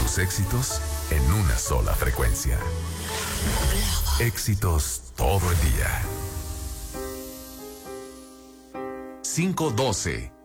tus éxitos en una sola frecuencia. Éxitos todo el día. 512